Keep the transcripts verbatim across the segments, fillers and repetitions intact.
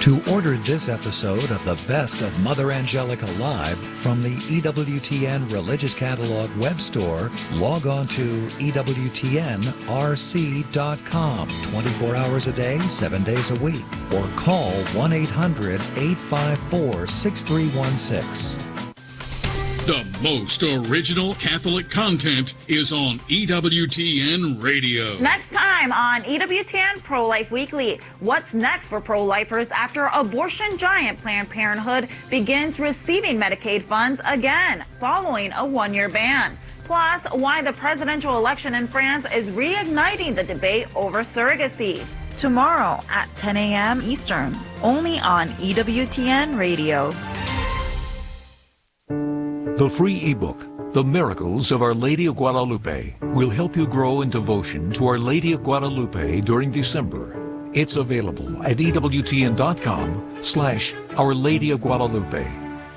To order this episode of the Best of Mother Angelica Live from the E W T N Religious Catalog web store, log on to E W T N R C dot com twenty-four hours a day, seven days a week, or call one eight hundred, eight five four, six three one six. The most original Catholic content is on E W T N Radio. Next time on E W T N Pro-Life Weekly, what's next for pro-lifers after abortion giant Planned Parenthood begins receiving Medicaid funds again following a one-year ban? Plus, why the presidential election in France is reigniting the debate over surrogacy. Tomorrow at ten a.m. Eastern, only on E W T N Radio. The free ebook, The Miracles of Our Lady of Guadalupe, will help you grow in devotion to Our Lady of Guadalupe during December. It's available at E W T N dot com slash Our Lady of Guadalupe.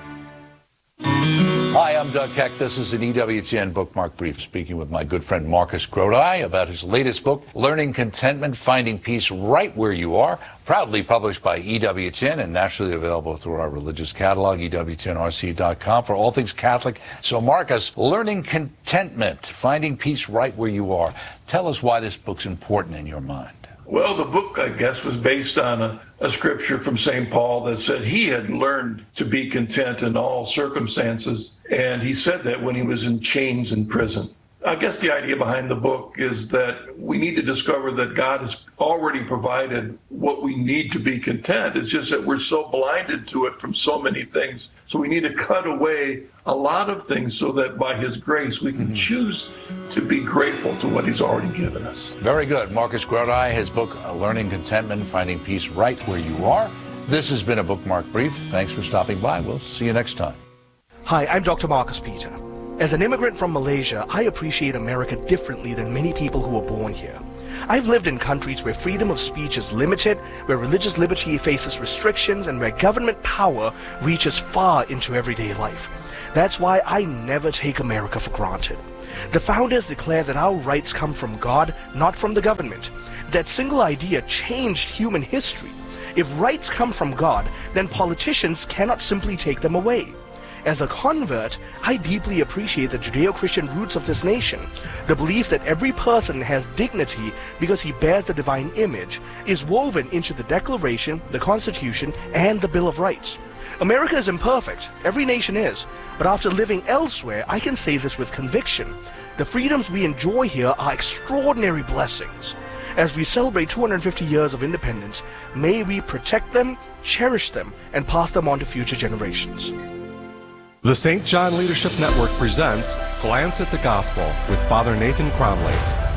Hi, I'm Doug Keck. This is an E W T N Bookmark Brief, speaking with my good friend Marcus Grodi about his latest book, Learning Contentment, Finding Peace Right Where You Are, proudly published by E W T N and nationally available through our religious catalog, E W T N R C dot com, for all things Catholic. So, Marcus, Learning Contentment, Finding Peace Right Where You Are. Tell us why this book's important in your mind. Well, the book, I guess, was based on a, a scripture from Saint Paul that said he had learned to be content in all circumstances. And he said that when he was in chains in prison. I guess the idea behind the book is that we need to discover that God has already provided what we need to be content. It's just that we're so blinded to it from so many things. So we need to cut away a lot of things so that by his grace we can mm-hmm. choose to be grateful to what he's already given us. Very good. Marcus Grodi, his book, Learning Contentment, Finding Peace Right Where You Are. This has been a Bookmark Brief. Thanks for stopping by. We'll see you next time. Hi, I'm Doctor Marcus Peter. As an immigrant from Malaysia, I appreciate America differently than many people who were born here. I've lived in countries where freedom of speech is limited, where religious liberty faces restrictions, and where government power reaches far into everyday life. That's why I never take America for granted. The founders declared that our rights come from God, not from the government. That single idea changed human history. If rights come from God, then politicians cannot simply take them away. As a convert, I deeply appreciate the Judeo-Christian roots of this nation. The belief that every person has dignity because he bears the divine image is woven into the Declaration, the Constitution, and the Bill of Rights. America is imperfect, every nation is, but after living elsewhere, I can say this with conviction. The freedoms we enjoy here are extraordinary blessings. As we celebrate two hundred fifty years of independence, may we protect them, cherish them, and pass them on to future generations. The Saint John Leadership Network presents Glance at the Gospel with Father Nathan Cromley.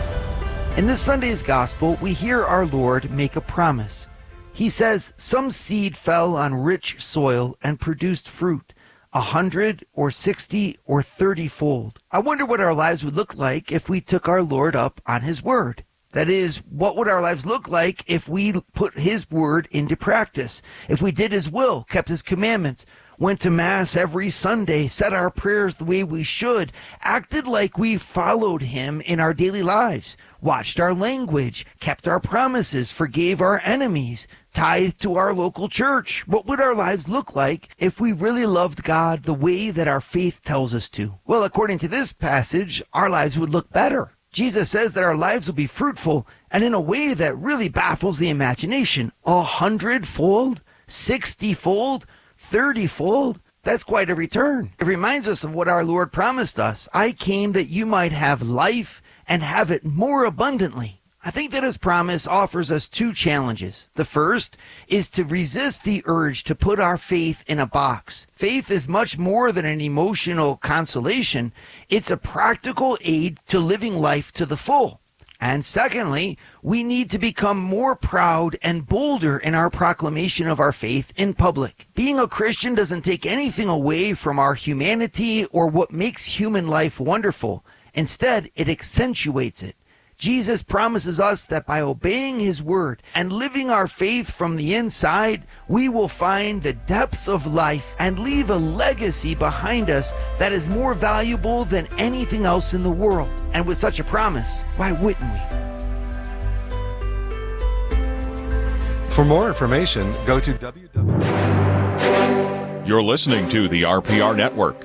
In this Sunday's Gospel, we hear our Lord make a promise. He says, some seed fell on rich soil and produced fruit, a hundred or sixty or thirty-fold. I wonder what our lives would look like if we took our Lord up on his word. That is, what would our lives look like if we put his word into practice, if we did his will, kept his commandments, went to Mass every Sunday, said our prayers the way we should, acted like we followed him in our daily lives, watched our language, kept our promises, forgave our enemies, tithed to our local church. What would our lives look like if we really loved God the way that our faith tells us to? Well, according to this passage, our lives would look better. Jesus says that our lives will be fruitful, and in a way that really baffles the imagination. A hundredfold, sixty-fold, thirty-fold. That's quite a return. It reminds us of what our Lord promised us. I came that you might have life and have it more abundantly. I think that his promise offers us two challenges. The first is to resist the urge to put our faith in a box. Faith is much more than an emotional consolation. It's a practical aid to living life to the full. And secondly, we need to become more proud and bolder in our proclamation of our faith in public. Being a Christian doesn't take anything away from our humanity or what makes human life wonderful. Instead, it accentuates it. Jesus promises us that by obeying his word and living our faith from the inside, we will find the depths of life and leave a legacy behind us that is more valuable than anything else in the world. And with such a promise, why wouldn't we? For more information, go to w w w. You're listening to the R P R Network.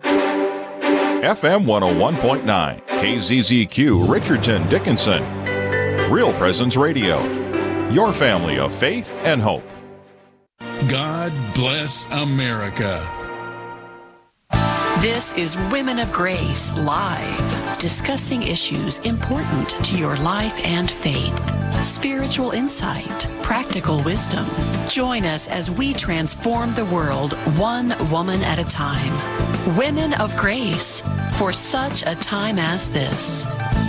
F M one oh one point nine, K Z Z Q, Richardson, Dickinson. Real Presence Radio. Your family of faith and hope. God bless America. This is Women of Grace Live, discussing issues important to your life and faith. Spiritual insight, practical wisdom. Join us as we transform the world one woman at a time. Women of Grace, for such a time as this.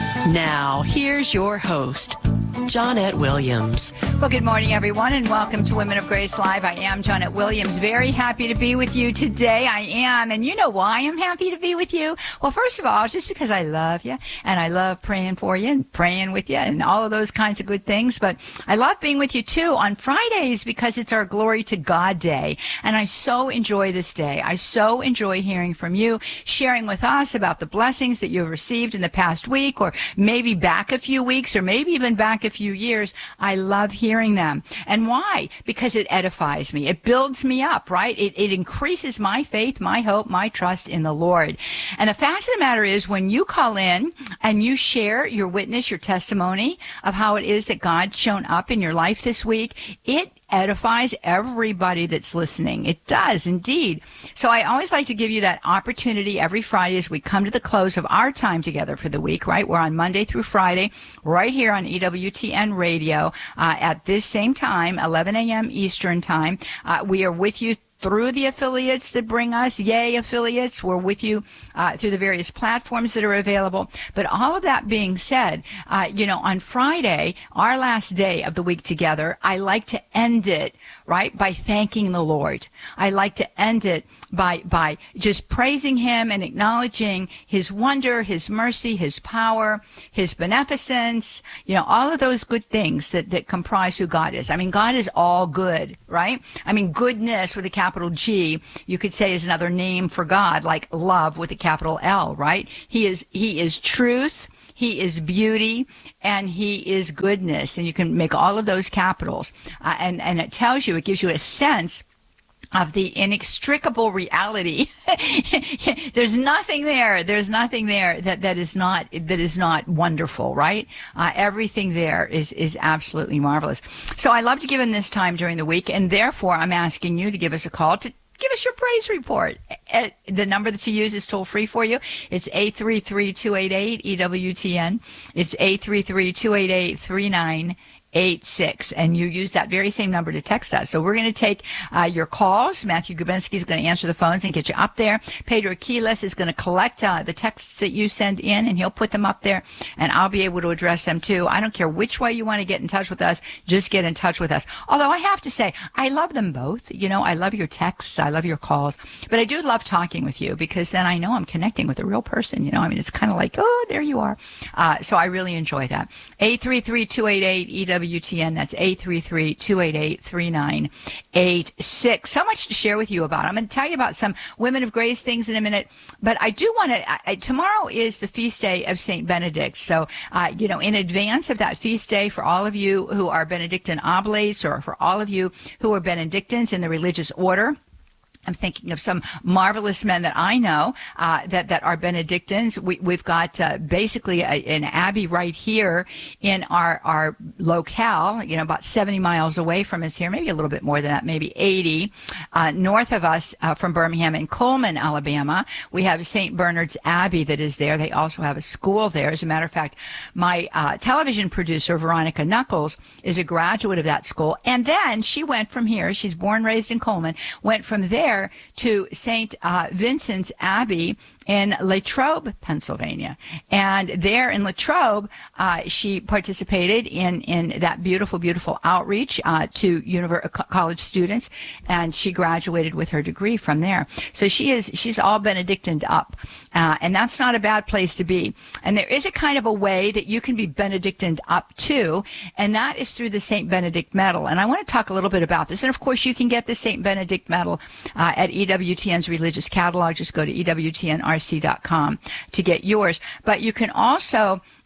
Now, here's your host, Johnnette Williams. Well, good morning, everyone, and welcome to Women of Grace Live. I am Johnnette Williams. Very happy to be with you today. I am. And you know why I'm happy to be with you? Well, first of all, just because I love you, and I love praying for you and praying with you and all of those kinds of good things. But I love being with you, too, on Fridays because it's our Glory to God Day. And I so enjoy this day. I so enjoy hearing from you, sharing with us about the blessings that you've received in the past week, or maybe back a few weeks, or maybe even back a few years. I love hearing them. And why? Because it edifies me. It builds me up, right? It, it increases my faith, my hope, my trust in the Lord. And the fact of the matter is, when you call in and you share your witness, your testimony of how it is that God's shown up in your life this week, it edifies everybody that's listening. It does indeed. So I always like to give you that opportunity every Friday as we come to the close of our time together for the week, right? We're on Monday through Friday, right here on E W T N Radio uh, at this same time, eleven a.m. Eastern Time. Uh, we are with you through the affiliates that bring us. Yay, affiliates. We're with you uh, through the various platforms that are available. But all of that being said, uh, you know, on Friday, our last day of the week together, I like to end it, right, by thanking the Lord. I like to end it by by just praising him and acknowledging his wonder, his mercy, his power, his beneficence, you know, all of those good things that, that comprise who God is. I mean, God is all good, right? I mean, goodness with a capital G, you could say, is another name for God, like love with a capital L, right? He is he is truth. He is beauty, and he is goodness, and you can make all of those capitals. Uh, and, and it tells you, it gives you a sense of the inextricable reality. There's nothing there. There's nothing there that, that is not that is not wonderful, right? Uh, everything there is is absolutely marvelous. So I love to give him this time during the week, and therefore I'm asking you to give us a call to give us your praise report. The number that you use is toll free for you. It's eight three three, two eight eight, E W T N. It's eight three three, two eight eight, three nine eight six, and you use that very same number to text us. So we're going to take uh, your calls. Matthew Grabinski is going to answer the phones and get you up there. Pedro Aquiles is going to collect uh, the texts that you send in, and he'll put them up there, and I'll be able to address them too. I don't care which way you want to get in touch with us. Just get in touch with us. Although I have to say, I love them both. You know, I love your texts. I love your calls. But I do love talking with you, because then I know I'm connecting with a real person. You know, I mean, it's kind of like, oh, there you are. Uh, so I really enjoy that. eight three three, two eight eight, E W W T N. That's eight three three, two eight eight, three nine eight six. So much to share with you about. I'm going to tell you about some Women of Grace things in a minute, but I do want to, tomorrow is the feast day of Saint Benedict. So, uh, you know, in advance of that feast day, for all of you who are Benedictine Oblates, or for all of you who are Benedictines in the religious order, I'm thinking of some marvelous men that I know uh, that that are Benedictines. We, we've got uh, basically a, an abbey right here in our our locale, you know, about seventy miles away from us here, maybe a little bit more than that, maybe eighty. Uh, north of us uh, from Birmingham in Coleman, Alabama, we have Saint Bernard's Abbey that is there. They also have a school there. As a matter of fact, my uh, television producer, Veronica Knuckles, is a graduate of that school. And then she went from here. She's born, raised in Coleman, went from there to Saint Uh, Vincent's Abbey in Latrobe, Pennsylvania. And there in Latrobe, uh, she participated in, in that beautiful, beautiful outreach uh, to univer- college students, and she graduated with her degree from there. So she is, she's all Benedictined up, uh, and that's not a bad place to be. And there is a kind of a way that you can be Benedictined up too, and that is through the Saint Benedict Medal. And I want to talk a little bit about this. And of course, you can get the Saint Benedict Medal uh, at E W T N's religious catalog. Just go to E W T N R C dot com to get yours. But you can also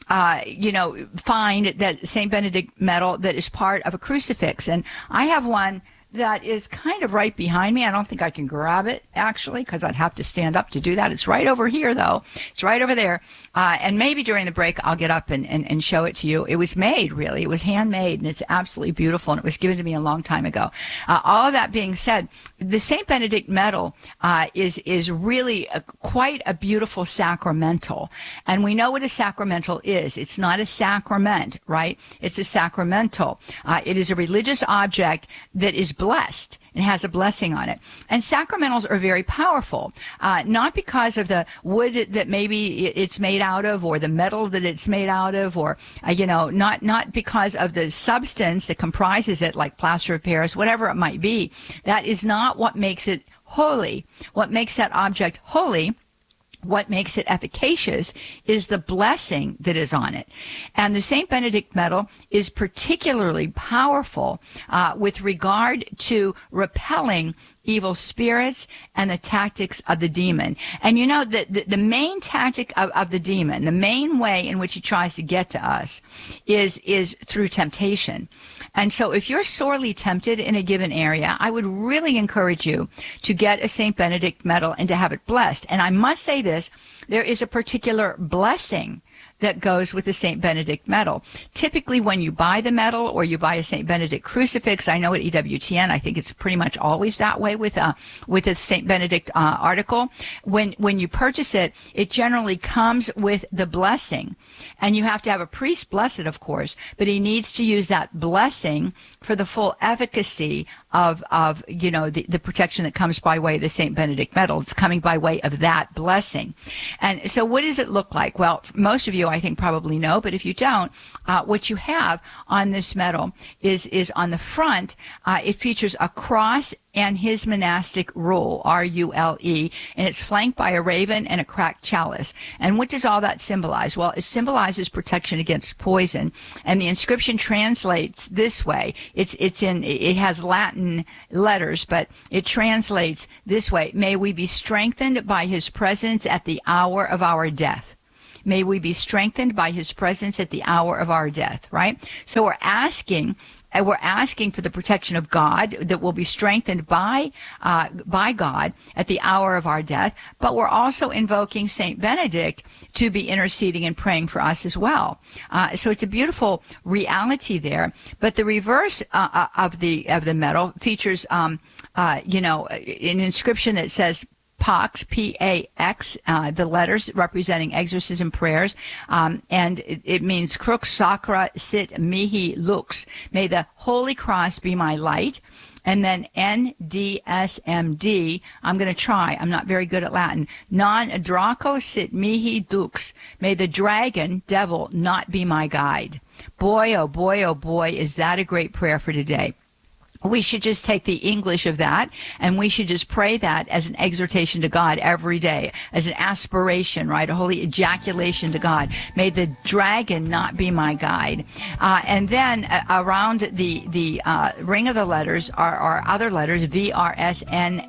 uh, you know, find that Saint Benedict medal that is part of a crucifix. And I have one that is kind of right behind me. I don't think I can grab it, actually, because I'd have to stand up to do that. It's right over here, though. It's right over there. Uh, and maybe during the break, I'll get up and, and, and show it to you. It was made, really. It was handmade, and it's absolutely beautiful, and it was given to me a long time ago. Uh, all of that being said, the Saint Benedict medal uh, is is really a, quite a beautiful sacramental. And we know what a sacramental is. It's not a sacrament, right? It's a sacramental. Uh, it is a religious object that is blessed and has a blessing on it. And sacramentals are very powerful, uh, not because of the wood that maybe it's made out of, or the metal that it's made out of, or, uh, you know, not, not because of the substance that comprises it, like plaster of Paris, whatever it might be. That is not what makes it holy. What makes that object holy, what makes it efficacious, is the blessing that is on it. And the Saint Benedict medal is particularly powerful uh, with regard to repelling evil spirits and the tactics of the demon. And you know, the, the, the main tactic of, of the demon, the main way in which he tries to get to us is, is through temptation. And so if you're sorely tempted in a given area, I would really encourage you to get a Saint Benedict medal and to have it blessed. And I must say this, there is a particular blessing that goes with the Saint Benedict medal. Typically, when you buy the medal or you buy a Saint Benedict crucifix, I know at E W T N, I think it's pretty much always that way with a with a Saint Benedict uh, article. When when you purchase it, it generally comes with the blessing, and you have to have a priest bless it, of course. But he needs to use that blessing for the full efficacy of of you know the the protection that comes by way of the Saint Benedict medal. It's coming by way of that blessing. And so, what does it look like? Well, most of you, I think, probably know, but if you don't, uh, what you have on this medal is is on the front. Uh, it features a cross and his monastic rule, R U L E, and it's flanked by a raven and a cracked chalice. And what does all that symbolize? Well, it symbolizes protection against poison, and the inscription translates this way. It's it's in it has Latin letters, but it translates this way: May we be strengthened by his presence at the hour of our death. May we be strengthened by his presence at the hour of our death, right? So we're asking, uh, we're asking for the protection of God that will be strengthened by, uh, by God at the hour of our death, but we're also invoking Saint Benedict to be interceding and praying for us as well. Uh, so it's a beautiful reality there. But the reverse uh, of the, of the medal features, um, uh, you know, an inscription that says, Pax, P A X, uh, the letters representing exorcism prayers, um, and it, it means Crux Sacra Sit Mihi Lux. May the Holy Cross be my light. And then N D S M D, I'm going to try, I'm not very good at Latin. Non Draco Sit Mihi Dux. May the dragon, devil, not be my guide. Boy, oh boy, oh boy, is that a great prayer for today. We should just take the English of that, and we should just pray that as an exhortation to God every day, as an aspiration, right? A holy ejaculation to God. May the dragon not be my guide. Uh, and then uh, around the, the uh, ring of the letters are, are other letters, V R S N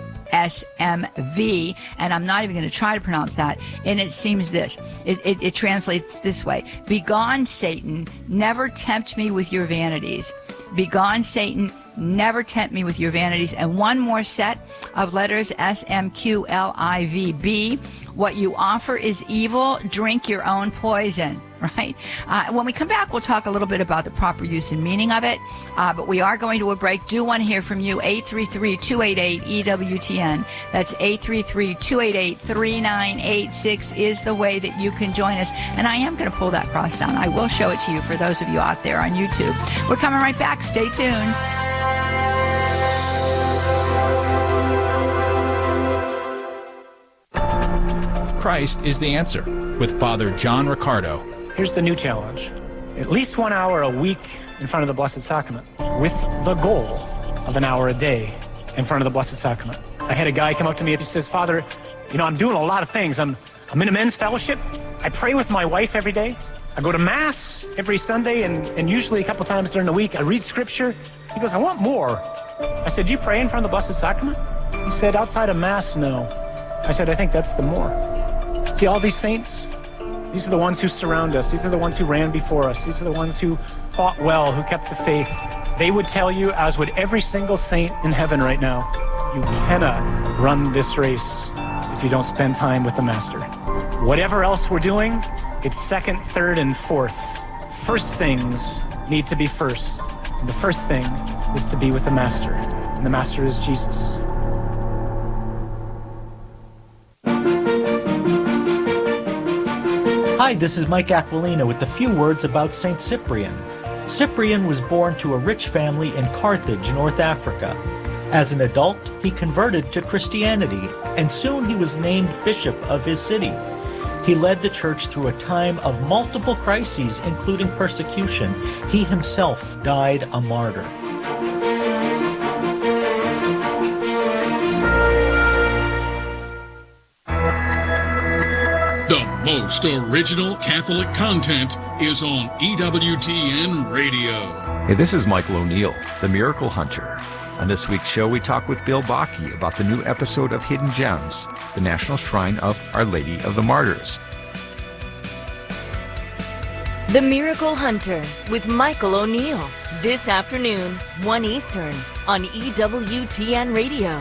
S M V, and I'm not even going to try to pronounce that. And it seems this. It, it, it translates this way. Begone, Satan, never tempt me with your vanities. Begone, Satan, never tempt me with your vanities. And one more set of letters, S M Q L I V B. What you offer is evil. Drink your own poison. Right? Uh, when we come back, we'll talk a little bit about the proper use and meaning of it. Uh, but we are going to a break. Do want to hear from you. eight three three, two eight eight, E W T N. That's eight three three, two eight eight, three nine eight six is the way that you can join us. And I am going to pull that cross down. I will show it to you for those of you out there on YouTube. We're coming right back. Stay tuned. Christ is the answer with Father John Riccardo. Here's the new challenge. At least one hour a week in front of the Blessed Sacrament, with the goal of an hour a day in front of the Blessed Sacrament. I had a guy come up to me and he says, Father, you know, I'm doing a lot of things. I'm, I'm in a men's fellowship. I pray with my wife every day. I go to Mass every Sunday, and, and usually a couple times during the week. I read Scripture. He goes, I want more. I said, do you pray in front of the Blessed Sacrament? He said, outside of Mass, no. I said, I think that's the more. See, all these saints, These are the ones who surround us. These are the ones who ran before us. These are the ones who fought well, who kept the faith. They would tell you, as would every single saint in heaven right now, you cannot run this race if you don't spend time with the Master. Whatever else we're doing, it's second, third, and fourth. First things need to be first. And the first thing is to be with the Master. And the Master is Jesus. Hi, this is Mike Aquilina with a few words about Saint Cyprian. Cyprian was born to a rich family in Carthage, North Africa. As an adult, he converted to Christianity, and soon he was named bishop of his city. He led the church through a time of multiple crises, including persecution. He himself died a martyr. The most original Catholic content is on E W T N Radio. Hey, this is Michael O'Neill, the Miracle Hunter. On this week's show, we talk with Bill Bakke about the new episode of Hidden Gems, the National Shrine of Our Lady of the Martyrs. The Miracle Hunter with Michael O'Neill, this afternoon, one Eastern, on E W T N Radio.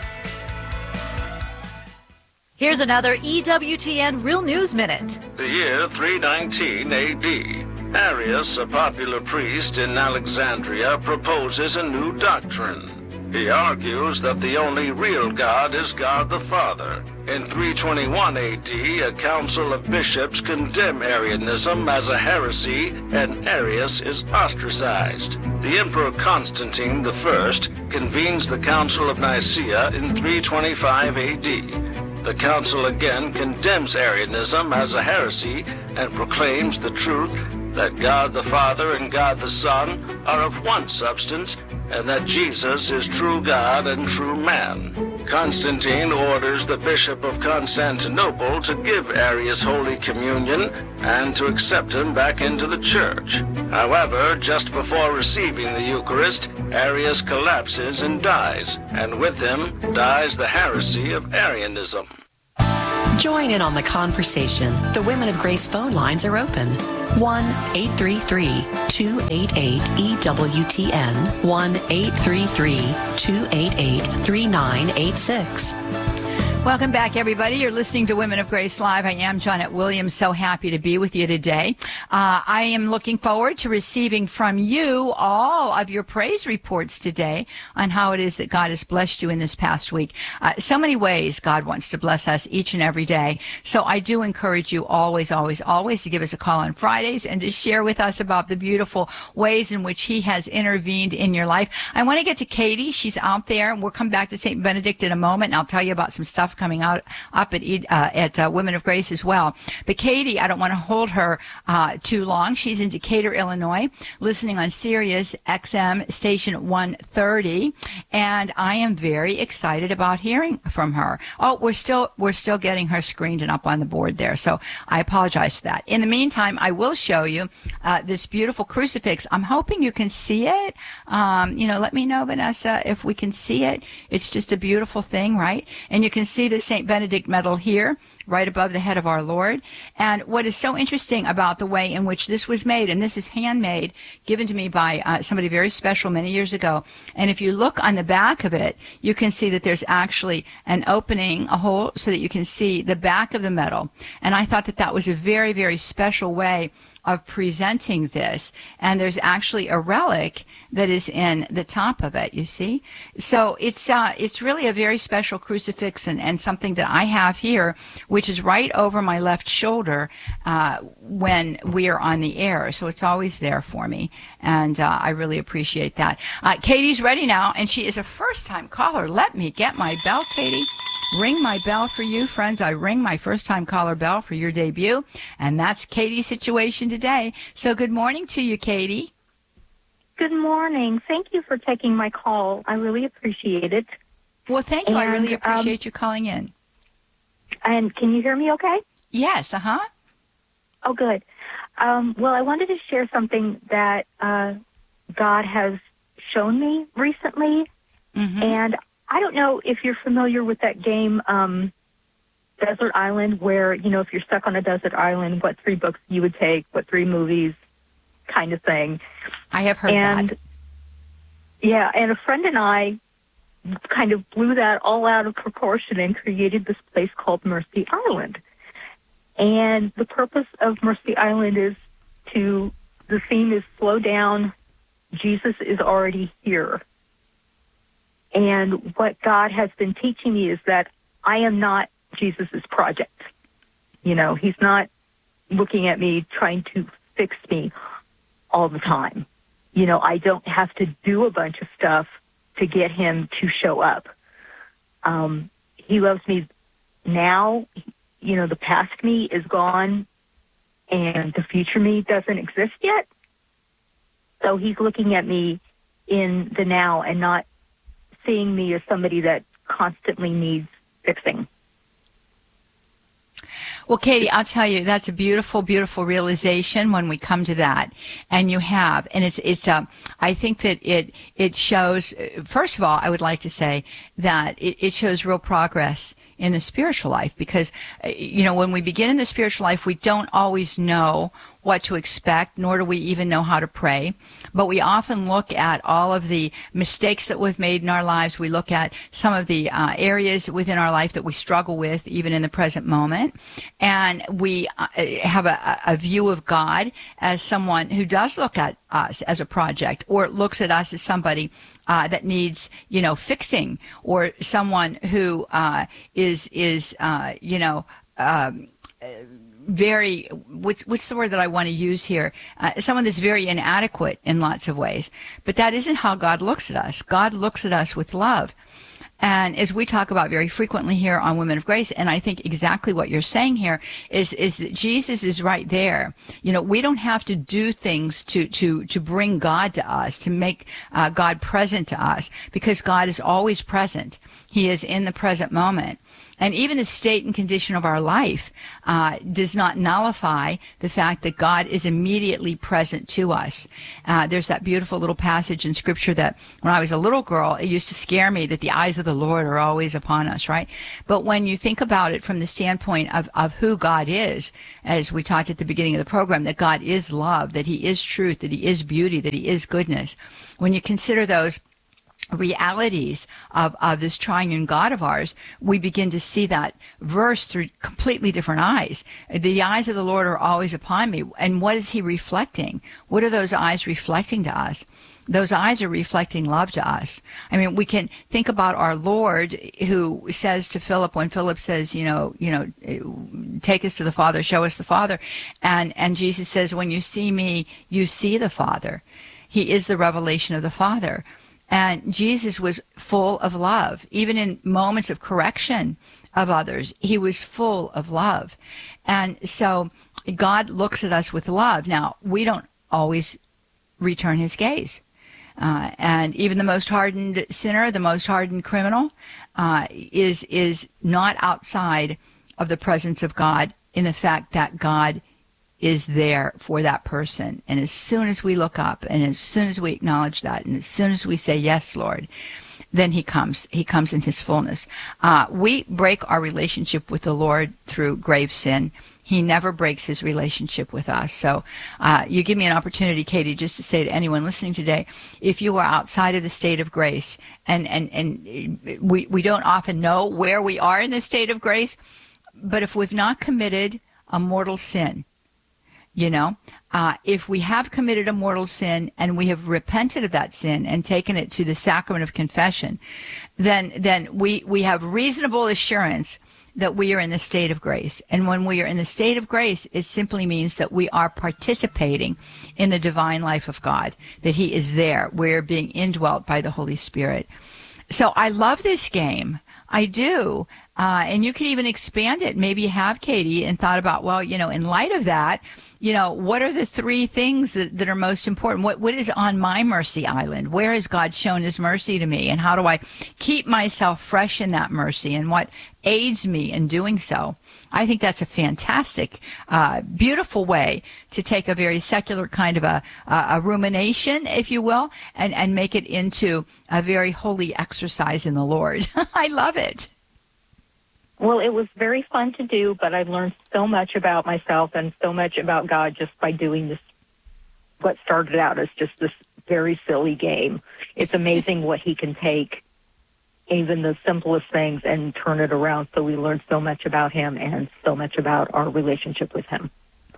Here's another E W T N Real News Minute. The year three nineteen A D. Arius, a popular priest in Alexandria, proposes a new doctrine. He argues that the only real God is God the Father. In three twenty-one A D, a council of bishops condemn Arianism as a heresy, and Arius is ostracized. The Emperor Constantine the First convenes the Council of Nicaea in three twenty-five A D. The council again condemns Arianism as a heresy and proclaims the truth that God the Father and God the Son are of one substance, and that Jesus is true God and true man. Constantine orders the Bishop of Constantinople to give Arius Holy Communion and to accept him back into the church. However, just before receiving the Eucharist, Arius collapses and dies, and with him dies the heresy of Arianism. Join in on the conversation. The Women of Grace phone lines are open. one eight three three, two eight eight, E W T N, one eight three three, two eight eight, three nine eight six. Welcome back, everybody. You're listening to Women of Grace Live. I am Janet Williams. So happy to be with you today. Uh, I am looking forward to receiving from you all of your praise reports today on how it is that God has blessed you in this past week. Uh, so many ways God wants to bless us each and every day. So I do encourage you always, always, always to give us a call on Fridays and to share with us about the beautiful ways in which He has intervened in your life. I want to get to Katie. She's out there, and we'll come back to Saint Benedict in a moment, and I'll tell you about some stuff coming out up at uh, at uh, Women of Grace as well. But Katie, I don't want to hold her uh, too long. She's in Decatur, Illinois, listening on Sirius X M station one thirty, and I am very excited about hearing from her. Oh, we're still we're still getting her screened and up on the board there, so I apologize for that. In the meantime, I will show you uh, this beautiful crucifix. I'm hoping you can see it. Um, you know, let me know, Vanessa, if we can see it. It's just a beautiful thing, right? And you can see the Saint Benedict medal here, right above the head of our Lord. And what is so interesting about the way in which this was made, and this is handmade, given to me by uh, somebody very special many years ago. And if you look on the back of it, you can see that there's actually an opening, a hole, so that you can see the back of the medal. And I thought that that was a very, very special way of presenting this. And there's actually a relic that is in the top of it, you see. So it's uh, it's really a very special crucifix, and, and something that I have here, which is right over my left shoulder uh, when we are on the air. So it's always there for me, and uh, I really appreciate that. Uh, Katie's ready now, and she is a first-time caller. Let me get my bell, Katie. Ring my bell for you, friends. I ring my first-time caller bell for your debut, and that's Katie's situation today. So good morning to you, Katie. Good morning. Thank you for taking my call. I really appreciate it. Well, thank you. And, I really appreciate um, you calling in. And can you hear me okay? Yes, uh-huh. Oh, good. Um, well, I wanted to share something that uh, God has shown me recently, mm-hmm. and I don't know if you're familiar with that game, um, desert island where, you know, if you're stuck on a desert island, what three books you would take, what three movies, kind of thing. I have heard and, that. Yeah, and a friend and I kind of blew that all out of proportion and created this place called Mercy Island. And the purpose of Mercy Island is to, the theme is slow down, Jesus is already here. And what God has been teaching me is that I am not Jesus's project. You know, he's not looking at me trying to fix me all the time. You know, I don't have to do a bunch of stuff to get him to show up. Um, he loves me now. You know, the past me is gone and the future me doesn't exist yet. So he's looking at me in the now and not seeing me as somebody that constantly needs fixing. Well, Katie, I'll tell you, that's a beautiful, beautiful realization when we come to that, and you have, and it's, it's, a, I think that it, it shows, first of all, I would like to say that it, it shows real progress in the spiritual life, because, you know, when we begin in the spiritual life, we don't always know what to expect, nor do we even know how to pray. But we often look at all of the mistakes that we've made in our lives. We look at some of the uh, areas within our life that we struggle with, even in the present moment. And we uh, have a, a view of God as someone who does look at us as a project, or looks at us as somebody Uh, that needs, you know, fixing, or someone who uh, is, is uh, you know, um, very, what's, what's the word that I want to use here? Uh, someone that's very inadequate in lots of ways. But that isn't how God looks at us. God looks at us with love. And as we talk about very frequently here on Women of Grace, and I think exactly what you're saying here is, is that Jesus is right there. You know, we don't have to do things to, to, to bring God to us, to make uh, God present to us, because God is always present. He is in the present moment. And even the state and condition of our life uh, does not nullify the fact that God is immediately present to us. Uh, there's that beautiful little passage in Scripture that when I was a little girl, it used to scare me that the eyes of the Lord are always upon us, right? But when you think about it from the standpoint of, of who God is, as we talked at the beginning of the program, that God is love, that he is truth, that he is beauty, that he is goodness. When you consider those realities of, of this triune God of ours, we begin to see that verse through completely different eyes. The eyes of the Lord are always upon me. And what is he reflecting? What are those eyes reflecting to us? Those eyes are reflecting love to us. I mean, we can think about our Lord, who says to Philip, when Philip says, you know, you know, take us to the Father, show us the Father. And, and Jesus says, when you see me, you see the Father. He is the revelation of the Father. And Jesus was full of love. Even in moments of correction of others, he was full of love. And so God looks at us with love. Now, we don't always return his gaze. Uh, and even the most hardened sinner, the most hardened criminal, uh, is, is not outside of the presence of God, in the fact that God is there for that person. And as soon as we look up, and as soon as we acknowledge that, and as soon as we say, yes, Lord, then he comes. He comes in his fullness. Uh, we break our relationship with the Lord through grave sin. He never breaks his relationship with us. So uh, you give me an opportunity, Katie, just to say to anyone listening today, if you are outside of the state of grace, and, and, and we, we don't often know where we are in the state of grace, but if we've not committed a mortal sin, you know, uh, if we have committed a mortal sin and we have repented of that sin and taken it to the sacrament of confession, then then we, we have reasonable assurance that we are in the state of grace. And when we are in the state of grace, it simply means that we are participating in the divine life of God, that he is there. We're being indwelt by the Holy Spirit. So I love this game. I do. Uh, and you can even expand it. Maybe you have, Katie, and thought about, well, you know, in light of that, you know, what are the three things that, that are most important? What What is on my mercy island? Where has God shown his mercy to me? And how do I keep myself fresh in that mercy? And what aids me in doing so? I think that's a fantastic, uh, beautiful way to take a very secular kind of a, a rumination, if you will, and, and make it into a very holy exercise in the Lord. I love it. Well, it was very fun to do, but I've learned so much about myself and so much about God just by doing this. What started out as just this very silly game. It's amazing what he can take, even the simplest things, and turn it around. So we learned so much about him and so much about our relationship with him.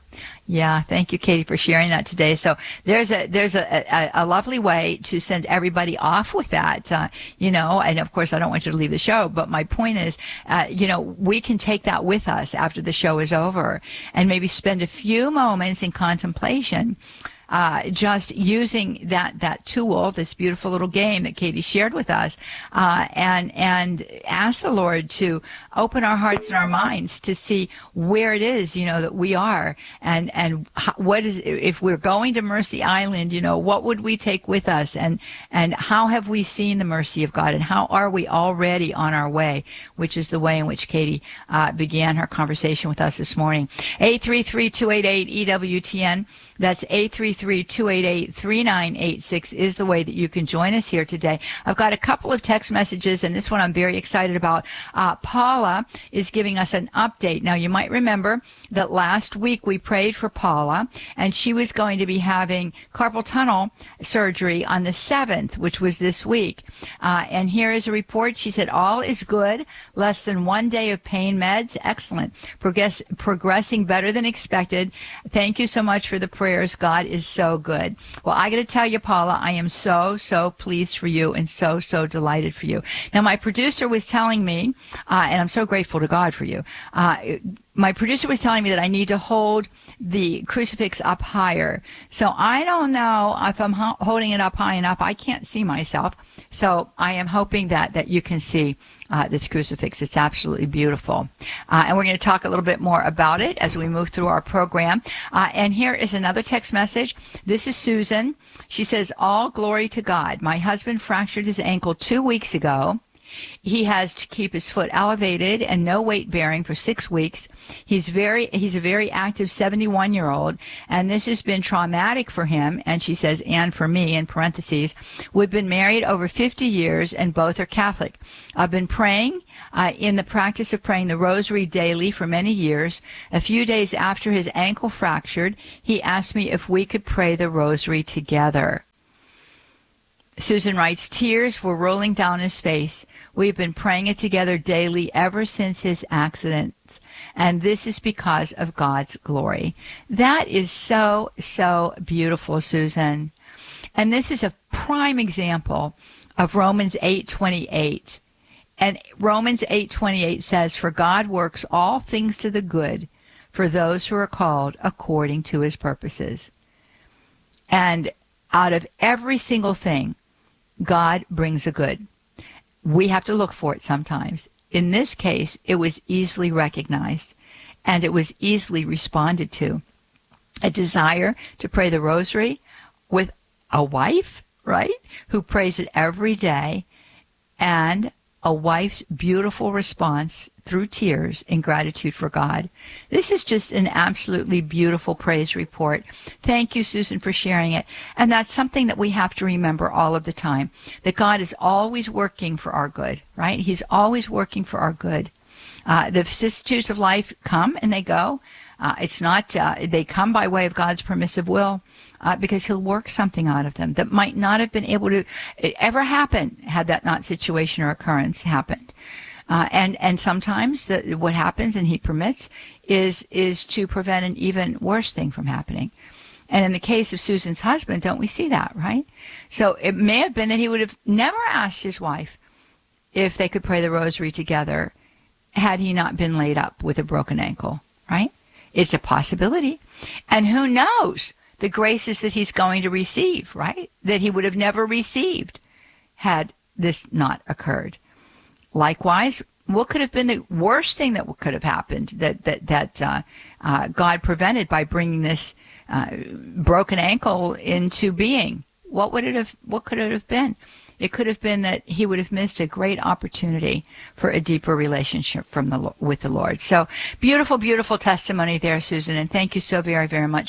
Yeah, thank you, Katie, for sharing that today. So there's a there's a, a, a lovely way to send everybody off with that, uh, you know, and of course I don't want you to leave the show, but my point is, uh, you know, we can take that with us after the show is over and maybe spend a few moments in contemplation. Uh, just using that, that tool, this beautiful little game that Katie shared with us, uh, and, and ask the Lord to open our hearts and our minds to see where it is, you know, that we are, and, and how, what is, if we're going to Mercy Island, you know, what would we take with us, and, and how have we seen the mercy of God, and how are we already on our way, which is the way in which Katie, uh, began her conversation with us this morning. eight three three, two eight eight, E W T N. That's eight three three, two eight eight, three nine eight six is the way that you can join us here today. I've got a couple of text messages, and this one I'm very excited about. Uh, Paula is giving us an update. Now, you might remember that last week we prayed for Paula, and she was going to be having carpal tunnel surgery on the seventh, which was this week. Uh, and here is a report. She said, all is good. Less than one day of pain meds. Excellent. Progress, progressing better than expected. Thank you so much for the prayers. God is so good. Well, I got to tell you, Paula, I am so, so pleased for you and so, so delighted for you. Now, my producer was telling me, uh, and I'm so grateful to God for you, uh, my producer was telling me that I need to hold the crucifix up higher. So I don't know if I'm ho- holding it up high enough. I can't see myself. So I am hoping that, that you can see uh, this crucifix. It's absolutely beautiful. Uh, and we're going to talk a little bit more about it as we move through our program. Uh, and here is another text message. This is Susan. She says, all glory to God. My husband fractured his ankle two weeks ago. He has to keep his foot elevated and no weight bearing for six weeks. He's very, he's a very active seventy-one year old, and this has been traumatic for him. And she says, and for me, in parentheses, we've been married over fifty years and both are Catholic. I've been praying uh, in the practice of praying the rosary daily for many years. A few days after his ankle fractured, he asked me if we could pray the rosary together. Susan writes, tears were rolling down his face. We've been praying it together daily ever since his accident, and this is because of God's glory. That is so, so beautiful, Susan. And this is a prime example of Romans eight twenty-eight. And Romans eight twenty-eight says, for God works all things to the good for those who are called according to his purposes. And out of every single thing, God brings a good. We have to look for it sometimes. In this case, it was easily recognized, and it was easily responded to. A desire to pray the rosary with a wife, right, who prays it every day, and a wife's beautiful response through tears in gratitude for God. This is just an absolutely beautiful praise report. Thank you, Susan, for sharing it. And that's something that we have to remember all of the time, that God is always working for our good, right? He's always working for our good. Uh, the vicissitudes of life come and they go. Uh, it's not, uh, they come by way of God's permissive will. Uh, because he'll work something out of them that might not have been able to ever happen had that not situation or occurrence happened. Uh, and, and sometimes the, what happens, and he permits, is, is to prevent an even worse thing from happening. And in the case of Susan's husband, don't we see that, right? So it may have been that he would have never asked his wife if they could pray the rosary together had he not been laid up with a broken ankle, right? It's a possibility. And who knows the graces that he's going to receive, right? That he would have never received had this not occurred. Likewise, what could have been the worst thing that could have happened that that that uh, uh, God prevented by bringing this uh, broken ankle into being? What would it have? What could it have been? It could have been that he would have missed a great opportunity for a deeper relationship from the with the Lord. So beautiful, beautiful testimony there, Susan, and thank you so very, very much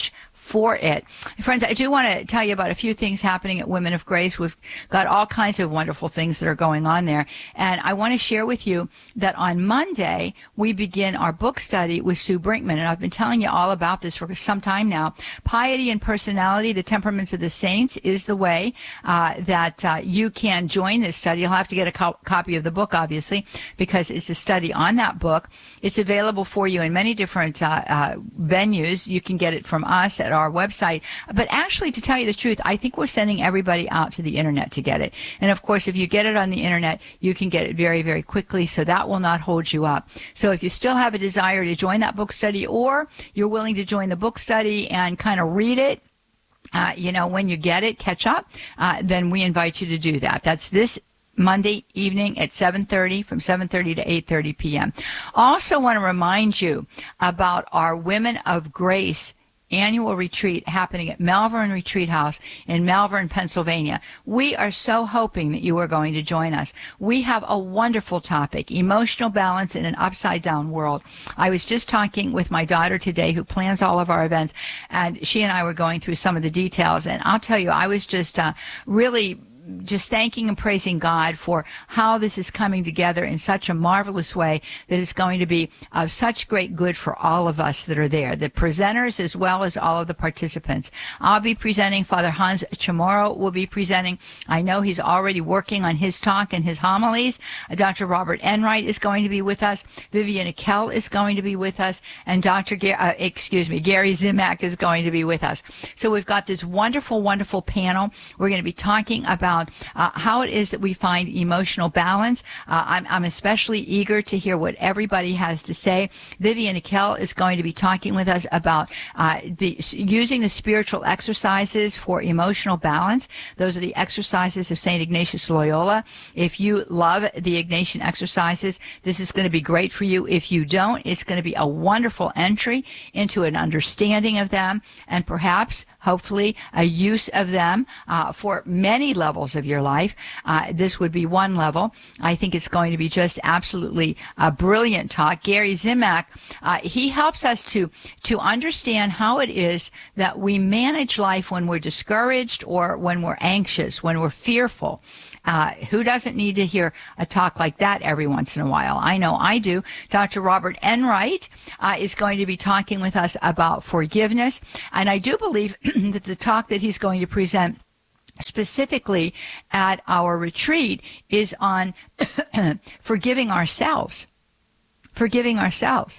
for it. Friends, I do want to tell you about a few things happening at Women of Grace. We've got all kinds of wonderful things that are going on there. And I want to share with you that on Monday, we begin our book study with Sue Brinkman. And I've been telling you all about this for some time now. Piety and Personality, the Temperaments of the Saints, is the way uh, that uh, you can join this study. You'll have to get a co- copy of the book, obviously, because it's a study on that book. It's available for you in many different uh, uh, venues. You can get it from us at our website. But actually, to tell you the truth, I think we're sending everybody out to the internet to get it. And of course, if you get it on the internet, you can get it very, very quickly. So that will not hold you up. So if you still have a desire to join that book study, or you're willing to join the book study and kind of read it, uh, you know, when you get it, catch up, uh, then we invite you to do that. That's this Monday evening at seven thirty, from seven thirty to eight thirty p.m. Also want to remind you about our Women of Grace annual retreat happening at Malvern Retreat House in Malvern, Pennsylvania. We are so hoping that you are going to join us. We have a wonderful topic, emotional balance in an upside-down world. I was just talking with my daughter today, who plans all of our events, and she and I were going through some of the details, and I'll tell you, I was just uh, really just thanking and praising God for how this is coming together in such a marvelous way that it's going to be of such great good for all of us that are there, the presenters as well as all of the participants. I'll be presenting. Father Hans Chamorro will be presenting. I know he's already working on his talk and his homilies. Doctor Robert Enright is going to be with us. Vivian Akell is going to be with us. And Doctor Ga- uh, excuse me, Gary Zimak is going to be with us. So we've got this wonderful, wonderful panel. We're going to be talking about Uh, how it is that we find emotional balance. Uh, I'm, I'm especially eager to hear what everybody has to say. Vivian Akell is going to be talking with us about uh, the using the spiritual exercises for emotional balance. Those are the exercises of Saint Ignatius Loyola. If you love the Ignatian exercises, this is going to be great for you. If you don't, it's going to be a wonderful entry into an understanding of them, and perhaps, hopefully, a use of them uh, for many levels of your life. Uh, this would be one level. I think it's going to be just absolutely a brilliant talk. Gary Zimak, uh, he helps us to to understand how it is that we manage life when we're discouraged or when we're anxious, when we're fearful. Uh, who doesn't need to hear a talk like that every once in a while? I know I do. Doctor Robert Enright uh, is going to be talking with us about forgiveness, and I do believe that the talk that he's going to present specifically at our retreat is on forgiving ourselves. Forgiving ourselves.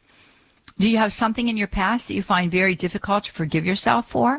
Do you have something in your past that you find very difficult to forgive yourself for?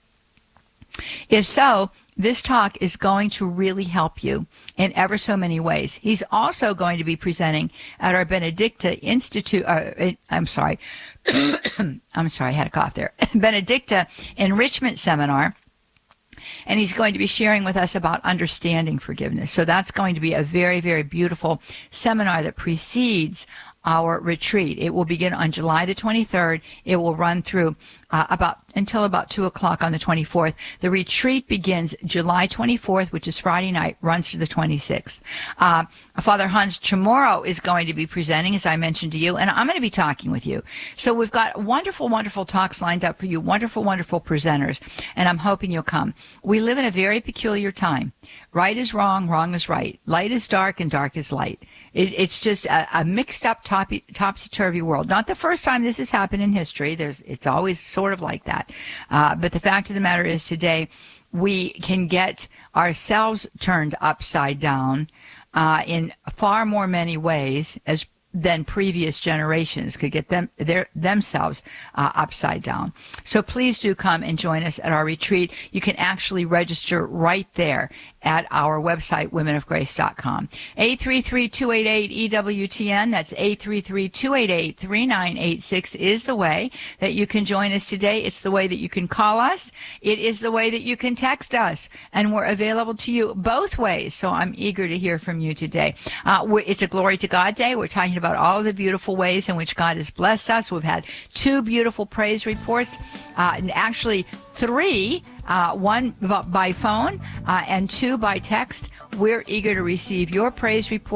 If so, this talk is going to really help you in ever so many ways. He's also going to be presenting at our Benedicta Institute, uh, I'm sorry, I'm sorry, I had a cough there, Benedicta Enrichment Seminar. And he's going to be sharing with us about understanding forgiveness. So that's going to be a very, very beautiful seminar that precedes our retreat. It will begin on July the twenty-third. It will run through uh, about until about two o'clock on the twenty-fourth. The retreat begins July twenty-fourth, which is Friday night, runs to the twenty-sixth. Uh, Father Hans Chamorro is going to be presenting, as I mentioned to you, and I'm going to be talking with you. So we've got wonderful, wonderful talks lined up for you, wonderful, wonderful presenters, and I'm hoping you'll come. We live in a very peculiar time. Right is wrong, wrong is right. Light is dark, and dark is light. It, it's just a, a mixed-up, topsy, topsy-turvy world. Not the first time this has happened in history. There's, it's always sort of like that. Uh, but the fact of the matter is today we can get ourselves turned upside down uh, in far more many ways as than previous generations could get them their themselves uh, upside down. So please do come and join us at our retreat. You can actually register right there at our website, women of grace dot com. eight three three, two eight eight, E W T N. That's eight three three, two eight eight, three nine eight six is the way that you can join us today. It's the way that you can call us. It is the way that you can text us. And we're available to you both ways. So I'm eager to hear from you today. Uh, it's a Glory to God Day. We're talking about all of the beautiful ways in which God has blessed us. We've had two beautiful praise reports, uh, and actually three, uh, one by phone uh, and two by text. We're eager to receive your praise report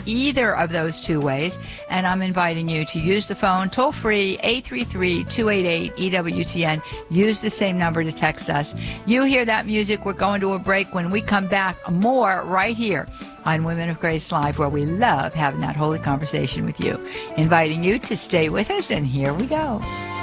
either of those two ways, and I'm inviting you to use the phone toll free eight three three, two eight eight, E W T N. Use the same number to text us. You hear that music, we're going to a break. When we come back, more right here on Women of Grace Live, where we love having that holy conversation with you. Inviting you to stay with us, and here we go.